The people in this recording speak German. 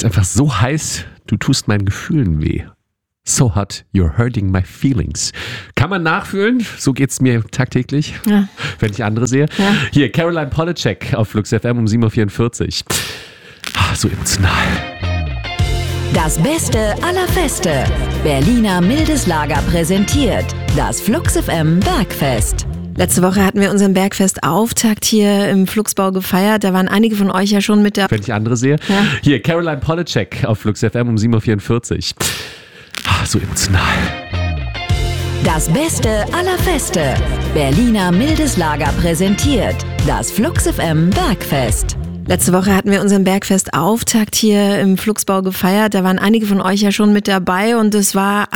ist einfach so heiß, du tust meinen Gefühlen weh. So hot, you're hurting my feelings. Kann man nachfühlen? So geht's mir tagtäglich, wenn ich andere sehe. Ja. Hier, Caroline Polachek auf Flux FM um 7.44 Uhr. So emotional. Das Beste aller Feste. Berliner Mildes Lager präsentiert das Flux FM Bergfest. Letzte Woche hatten wir unseren Bergfest-Auftakt hier im Fluxbau gefeiert. Da waren einige von euch ja schon mit dabei. Wenn ich andere sehe. Ja. Hier, Caroline Polachek auf Flux FM um 7.44 Uhr. So emotional. Das Beste aller Feste. Berliner Mildes Lager präsentiert das Flux FM Bergfest. Letzte Woche hatten wir unseren Bergfest-Auftakt hier im Fluxbau gefeiert. Da waren einige von euch ja schon mit dabei und es war